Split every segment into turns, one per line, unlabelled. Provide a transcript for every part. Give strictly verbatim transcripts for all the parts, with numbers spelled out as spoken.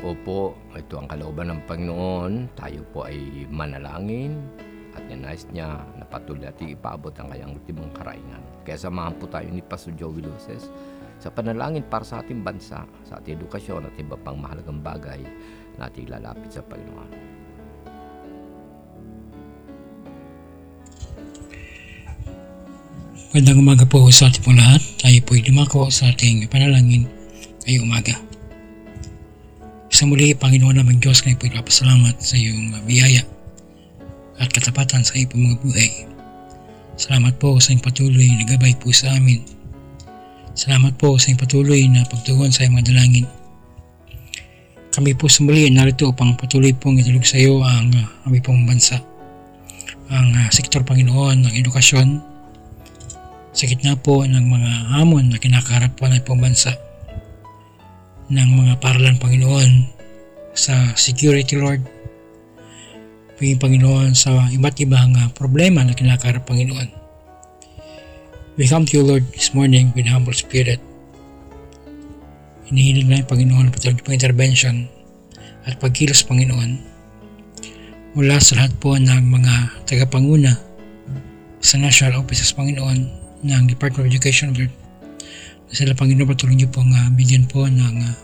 Opo, ito ang kalooban ng Panginoon. Tayo po ay manalangin at ninais niya na patuloy natin ipaabot ang kanyang ultimong karaingan. Kaya samahan po tayo ni Pastor Joey Luces sa panalangin para sa ating bansa, sa ating edukasyon at iba pang mahalagang bagay na ating lalapit sa Panginoon.
Magandang umaga po sa ating pong lahat. Tayo po ay dumako sa ating panalangin ngayong umaga. Sa muli, Panginoon namang Diyos, kayo po ipapasalamat sa iyong biyaya at katapatan sa iyong mga buhay. Salamat po sa iyong patuloy na gabay po sa amin. Salamat po sa iyong patuloy na pagtugon sa iyong mga dalangin. Kami po sa muli narito upang patuloy pong itulog sa iyo ang uh, aming pong bansa. Ang uh, sektor, Panginoon, ng edukasyon, sa gitna po ng mga hamon na kinakaharap po ng pong bansa, ng mga paralan, Panginoon, sa security, Lord, paging Panginoon sa iba't ibang uh, problema na kinakaharap, Panginoon. We come to you, Lord, this morning with humble spirit. Hinihiling na yung Panginoon patuloy pong intervention at pagkilos, Panginoon, mula sa lahat po ng mga tagapanguna sa national offices, Panginoon, ng Department of Education, Lord, na sila, Panginoon, patuloy niyo pong uh, bigyan po ng uh,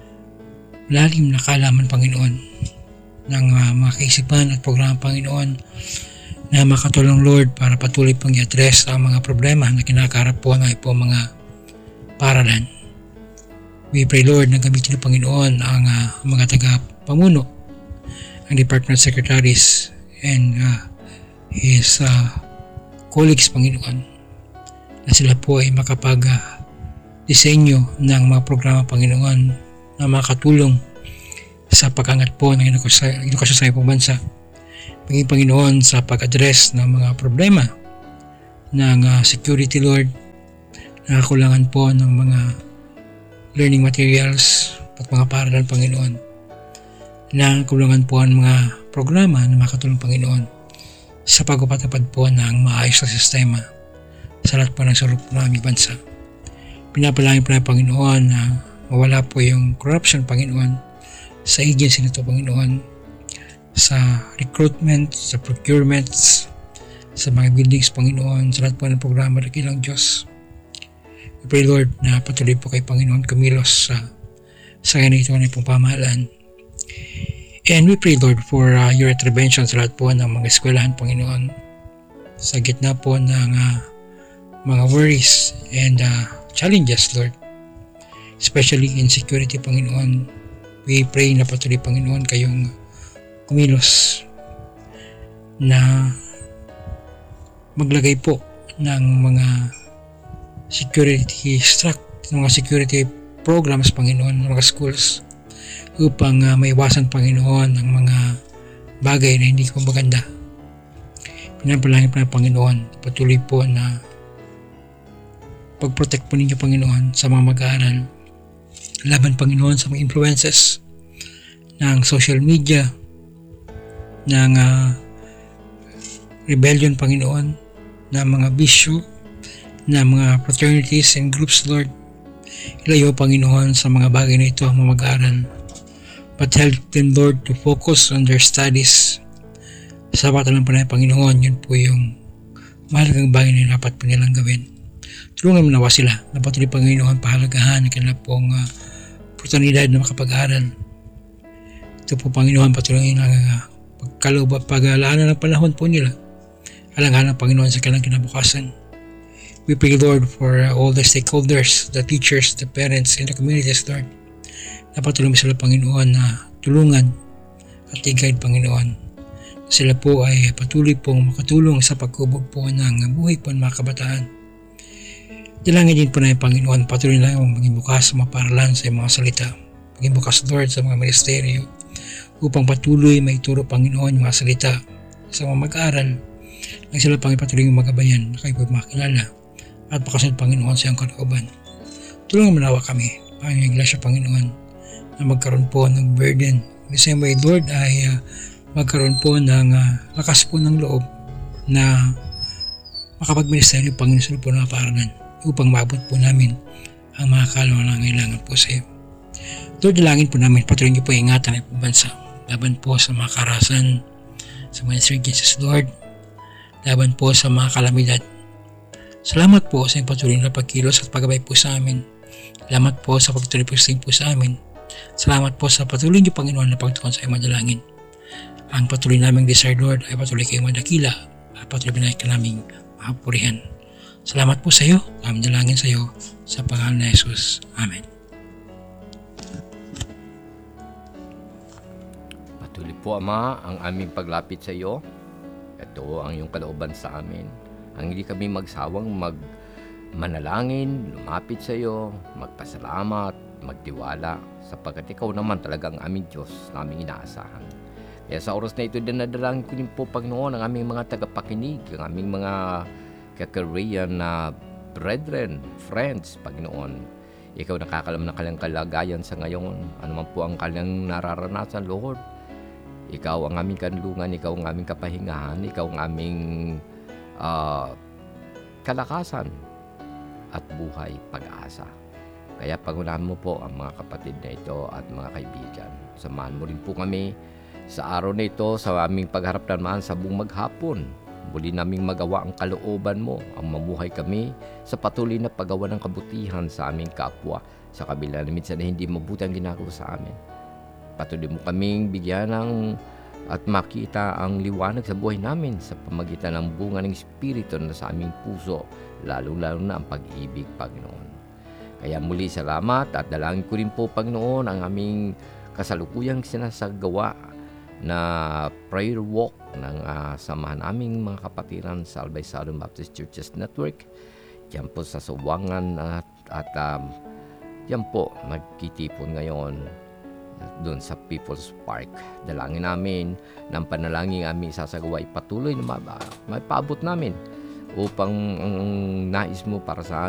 lalim na kaalaman, Panginoon, ng uh, mga kaisipan at programa, Panginoon, na makatulong, Lord, para patuloy pong i-address ang mga problema na kinakaharap po ng po mga paralan. We pray, Lord, na gamitin niyo, Panginoon, ang uh, mga taga-pamuno, ang Department Secretaries and uh, his uh, colleagues, Panginoon, na sila po ay makapag-disenyo ng mga programa, Panginoon, na makatulong sa pag-angat po ng edukasyon, edukasyon sa ibang bansa. Paging, Panginoon, sa pag-address ng mga problema ng uh, security, Lord, nakakulangan po ng mga learning materials at mga paralan, Panginoon, nakakulangan po ang mga programa na makatulong, Panginoon, sa pagpapatupad po ng maayos na sistema sa lahat po ng sulok po ng aming bansa. Pinapalangin po na, Panginoon, na mawala po yung corruption, Panginoon, sa agency na ito, Panginoon, sa recruitment, sa procurements, sa mga buildings, Panginoon, sa lahat po ng programa ng kilang Diyos. We pray, Lord, na patuloy po kay Panginoon kumilos sa sa ganito na pong pamahalaan. And we pray, Lord, for uh, your intervention sa lahat po ng mga eskwelahan, Panginoon, sa gitna po ng uh, mga worries and uh, challenges, Lord, especially in security, Panginoon. We pray na patuloy, Panginoon, kayong kumilos na maglagay po ng mga security struct, mga security programs, Panginoon, ng mga schools upang uh, maiwasan, Panginoon, ang mga bagay na hindi ko maganda. Pinapalangin po na, Panginoon, patuloy po na pag-protect po ninyo, Panginoon, sa mga mag-aaral. Laban, Panginoon, sa mga influences ng social media, ng uh, rebellion, Panginoon, ng mga bisyo, ng mga fraternities and groups, Lord. Ilayo, Panginoon, sa mga bagay na ito ang mga mag-aaral. But help them, Lord, to focus on their studies. Sapat lang po na, Panginoon, yun po yung mahalagang bagay na dapat po nilang gawin. Tulungan mo nawa sila na patuloy, Panginoon, pahalagahan ang kanilang pong uh, oportunidad na makapag-aaral. Ito po, Panginoon, patuloy ng uh, pagkaloob at pag-alaanan ng panahon po nila. Alang-alang, Panginoon, sa kanilang kinabukasan. We pray, Lord, for uh, all the stakeholders, the teachers, the parents, and the communities, Lord, na patuloy mo sila, Panginoon, na tulungan at i-guide, Panginoon. Sila po ay patuloy pong makatulong sa pagkubog po ng buhay po ng mga kabataan. Dalangin din po na yung Panginoon, patuloy na yung maging bukas sa mga paralan sa mga salita. Maging bukas, Lord, sa mga ministeryo upang patuloy maituro, Panginoon, yung mga salita sa mga mag-aaral nang sila pang ipatuloy yung magabayan na kayo po makilala at makasunod, Panginoon, sa iyong kalooban. Tulungan mo nawa kami, Panginoon, iglesia, Panginoon, na magkaroon po ng burden. In the same way, Lord, ay uh, magkaroon po ng uh, lakas po ng loob na makapag-ministeryo, Panginoon, sa po ng paralan upang maabot po namin ang mga kalooban na kailangan po sa iyo. Lord, dalangin po namin, patuloy niyo po ingatan ang ibang bansa. Laban po sa mga karahasan, sa mga insurgencies, Lord. Laban po sa mga kalamidad. Salamat po sa inyong patuloy na pagkilos at paggabay po sa amin. Salamat po sa pagtuloy po sa amin. Salamat po sa patuloy niyo, Panginoon, na pagtuon sa iyong madalangin. Ang patuloy naming desire, Lord, ay patuloy kayong madakila at patuloy binayad ka naming mahapurihan. Salamat po sa iyo, aming dalangin sa iyo, sa pangalan ni Jesus. Amen.
Patuloy po, Ama, ang aming paglapit sa iyo. Ito ang iyong kalooban sa amin. Ang hindi kami magsawang mag manalangin, lumapit sa iyo, magpasalamat, magtiwala, sapagkat ikaw naman talagang aming Diyos na aming inaasahan. Kaya sa oras na ito, dinadalangin ko din po, Panginoon, ang aming mga tagapakinig, ang aming mga ka-Korean na brethren, friends, Panginoon. Ikaw nakakalam ng kanilang kalagayan sa ngayon. Ano man po ang kanilang nararanasan, Lord. Ikaw ang aming kanlungan, ikaw ang aming kapahingahan, ikaw ang aming uh, kalakasan at buhay, pag-asa. Kaya pagunahan mo po ang mga kapatid na ito at mga kaibigan. Samahan mo rin po kami sa araw na ito, sa aming pagharap naman sa buong maghapon. Muli naming magawa ang kalooban mo, ang mamuhay kami sa patuloy na paggawa ng kabutihan sa aming kapwa, sa kabila na minsan na hindi mabuti ang ginagawa sa amin. Patuloy mo kaming bigyan ng at makita ang liwanag sa buhay namin sa pamagitan ng bunga ng Espiritu na sa aming puso, lalong-lalo na ang pag-ibig, Panginoon. Kaya muli salamat at dalangin ko rin po, Panginoon, ang aming kasalukuyang sinasagawa na prayer walk ng uh, samahan naming mga kapatiran sa Albay Southern Baptist Churches Network. Diyan po sa Suwangan at, at um, diyan po nagkitipon ngayon doon sa People's Park. Dalangin namin ng panalangin aming sasagawa ipatuloy na mapaabot namin upang ang nais mo para sa